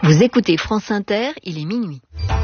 Vous écoutez France Inter, il est minuit.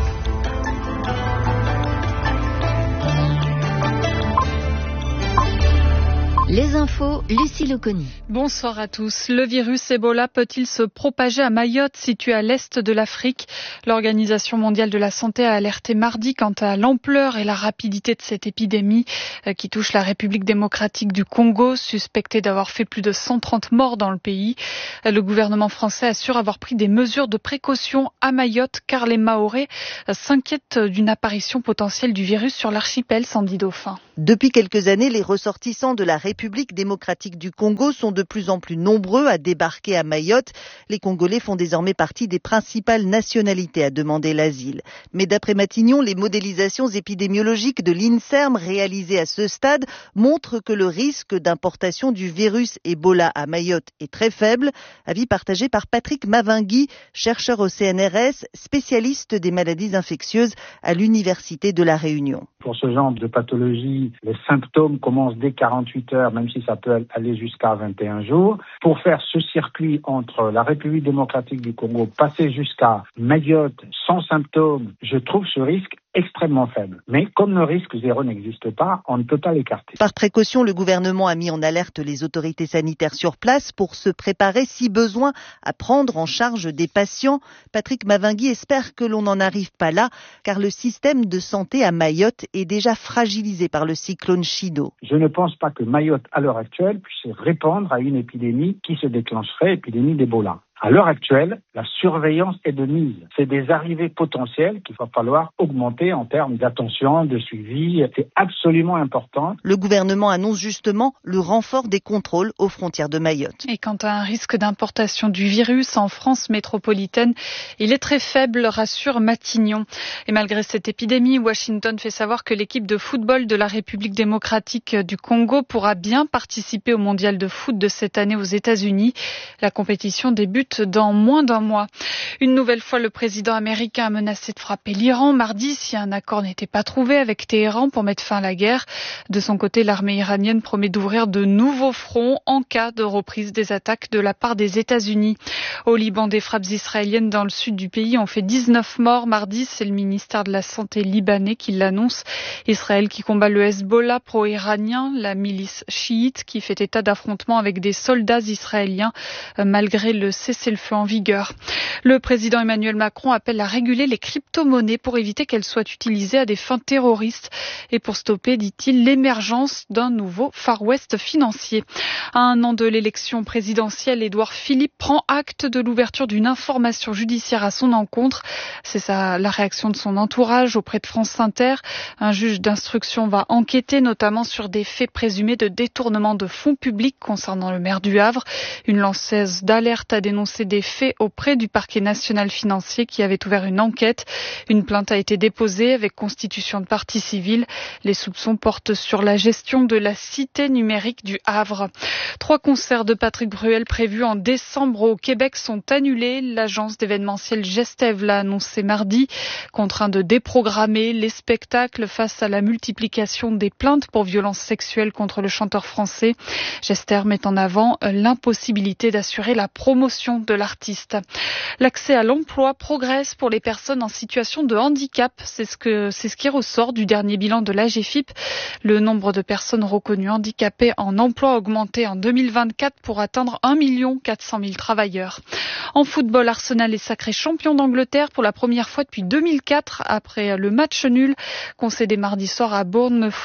Les infos, Lucie Loconi. Bonsoir à tous. Le virus Ebola peut-il se propager à Mayotte, située à l'est de l'Afrique? L'Organisation mondiale de la santé a alerté mardi quant à l'ampleur et la rapidité de cette épidémie qui touche la République démocratique du Congo, suspectée d'avoir fait plus de 130 morts dans le pays. Le gouvernement français assure avoir pris des mesures de précaution à Mayotte car les Mahorais s'inquiètent d'une apparition potentielle du virus sur l'archipel, Sandy Dauphin. Depuis quelques années, les ressortissants de la République démocratique du Congo sont de plus en plus nombreux à débarquer à Mayotte. Les Congolais font désormais partie des principales nationalités à demander l'asile. Mais d'après Matignon, les modélisations épidémiologiques de l'INSERM réalisées à ce stade montrent que le risque d'importation du virus Ebola à Mayotte est très faible. Avis partagé par Patrick Mavingui, chercheur au CNRS, spécialiste des maladies infectieuses à l'Université de La Réunion. Pour ce genre de pathologie, les symptômes commencent dès 48 heures, même si ça peut aller jusqu'à 21 jours. Pour faire ce circuit entre la République démocratique du Congo, passer jusqu'à Mayotte sans symptômes, je trouve ce risque extrêmement faible. Mais comme le risque zéro n'existe pas, on ne peut pas l'écarter. Par précaution, le gouvernement a mis en alerte les autorités sanitaires sur place pour se préparer, si besoin, à prendre en charge des patients. Patrick Mavingui espère que l'on n'en arrive pas là, car le système de santé à Mayotte est déjà fragilisé par le cyclone Chido. Je ne pense pas que Mayotte, à l'heure actuelle, puisse répondre à une épidémie qui se déclencherait, épidémie d'Ebola. À l'heure actuelle, la surveillance est de mise. C'est des arrivées potentielles qu'il va falloir augmenter en termes d'attention, de suivi. C'est absolument important. Le gouvernement annonce justement le renfort des contrôles aux frontières de Mayotte. Et quant à un risque d'importation du virus en France métropolitaine, il est très faible, rassure Matignon. Et malgré cette épidémie, Washington fait savoir que l'équipe de football de la République démocratique du Congo pourra bien participer au mondial de foot de cette année aux États-Unis. La compétition débute dans moins d'un mois. Une nouvelle fois, le président américain a menacé de frapper l'Iran mardi si un accord n'était pas trouvé avec Téhéran pour mettre fin à la guerre. De son côté, l'armée iranienne promet d'ouvrir de nouveaux fronts en cas de reprise des attaques de la part des États-Unis. Au Liban, des frappes israéliennes dans le sud du pays ont fait 19 morts mardi. C'est le ministère de la Santé libanais qui l'annonce. Israël qui combat le Hezbollah pro-iranien, la milice chiite qui fait état d'affrontements avec des soldats israéliens malgré le cessez-le-feu en vigueur. Le président Emmanuel Macron appelle à réguler les crypto-monnaies pour éviter qu'elles soient utilisées à des fins terroristes et pour stopper, dit-il, l'émergence d'un nouveau Far West financier. À un an de l'élection présidentielle, Édouard Philippe prend acte de l'ouverture d'une information judiciaire à son encontre. C'est la réaction de son entourage auprès de France Inter. Un juge d'instruction va enquêter notamment sur des faits présumés de détournement de fonds publics concernant le maire du Havre. Une lanceuse d'alerte a dénoncé des faits auprès du parquet national financier qui avait ouvert une enquête. Une plainte a été déposée avec constitution de partie civile. Les soupçons portent sur la gestion de la cité numérique du Havre. 3 concerts de Patrick Bruel prévus en décembre au Québec sont annulés. L'agence d'événementiel Gestev l'a annoncé mardi, contraint de déprogrammer les spectacles face à la multiplication des plaintes pour violences sexuelles contre le chanteur français. Gestev met en avant l'impossibilité d'assurer la promotion de l'artiste. L'accès à l'emploi progresse pour les personnes en situation de handicap. C'est ce qui ressort du dernier bilan de l'AGEFIP. Le nombre de personnes reconnues handicapées en emploi a augmenté en 2024 pour atteindre 1 400 000 travailleurs. En football, Arsenal est sacré champion d'Angleterre pour la première fois depuis 2004 après le match nul concédé mardi soir à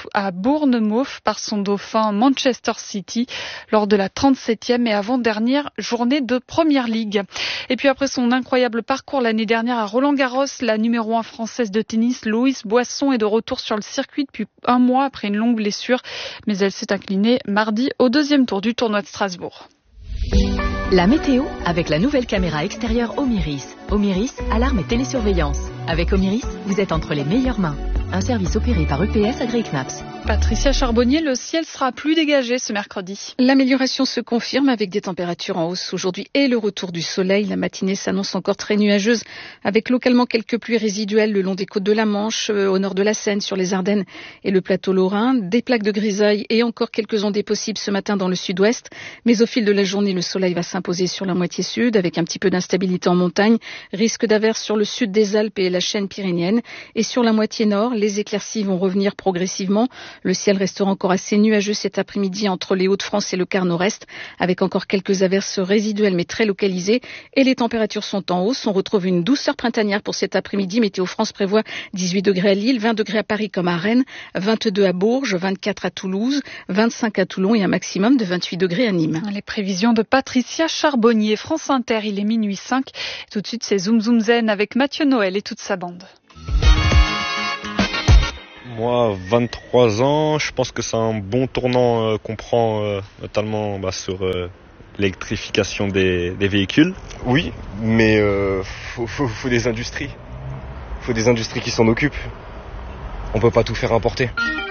Bournemouth par son dauphin Manchester City lors de la 37e et avant-dernière journée de Première Ligue. Et puis après son incroyable parcours l'année dernière à Roland-Garros, la numéro 1 française de tennis, Loïs Boisson, est de retour sur le circuit depuis un mois après une longue blessure. Mais elle s'est inclinée mardi au 2e tour du tournoi de Strasbourg. La météo avec la nouvelle caméra extérieure Omiris. Omiris, alarme et télésurveillance. Avec Omiris, vous êtes entre les meilleures mains. Un service opéré par EPS AgriKnaps. Patricia Charbonnier, le ciel sera plus dégagé ce mercredi. L'amélioration se confirme avec des températures en hausse aujourd'hui et le retour du soleil. La matinée s'annonce encore très nuageuse avec localement quelques pluies résiduelles le long des côtes de la Manche, au nord de la Seine, sur les Ardennes et le plateau lorrain. Des plaques de grisaille et encore quelques ondées possibles ce matin dans le sud-ouest. Mais au fil de la journée, le soleil va s'imposer sur la moitié sud avec un petit peu d'instabilité en montagne. Risque d'averses sur le sud des Alpes et la chaîne pyrénéenne. Et sur la moitié nord, les éclaircies vont revenir progressivement. Le ciel restera encore assez nuageux cet après-midi entre les Hauts-de-France et le quart nord-est, avec encore quelques averses résiduelles mais très localisées. Et les températures sont en hausse. On retrouve une douceur printanière pour cet après-midi. Météo France prévoit 18 degrés à Lille, 20 degrés à Paris comme à Rennes, 22 à Bourges, 24 à Toulouse, 25 à Toulon et un maximum de 28 degrés à Nîmes. Les prévisions de Patricia Charbonnier, France Inter, il est minuit 5. Tout de suite, c'est Zoom Zoom Zen avec Mathieu Noël et toute sa bande. Moi, 23 ans, je pense que c'est un bon tournant qu'on prend notamment sur l'électrification des véhicules. Oui, mais faut des industries. Faut des industries qui s'en occupent. On peut pas tout faire importer.